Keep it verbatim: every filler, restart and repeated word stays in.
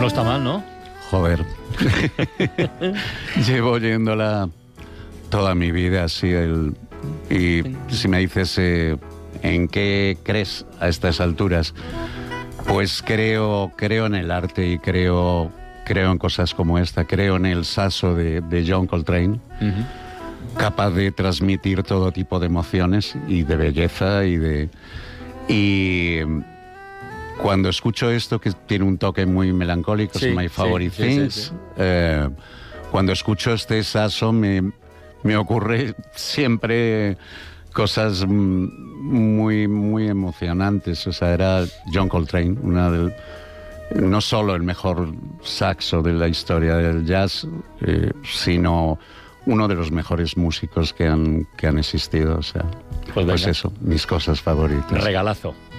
está mal, ¿no? Joder. Llevo oyéndola toda mi vida, así. El, y si me dices eh, en qué crees a estas alturas, pues creo, creo en el arte y creo, creo en cosas como esta. Creo en el saxo de, de John Coltrane, uh-huh. capaz de transmitir todo tipo de emociones y de belleza y de... Y cuando escucho esto, que tiene un toque muy melancólico, sí, es My Favorite sí, Things, sí, sí, sí. Eh, cuando escucho este saxo me, me ocurre siempre cosas muy, muy emocionantes. O sea, era John Coltrane, una del, no solo el mejor saxo de la historia del jazz, eh, sino uno de los mejores músicos que han, que han existido. O sea, pues, pues eso, mis cosas favoritas. Regalazo.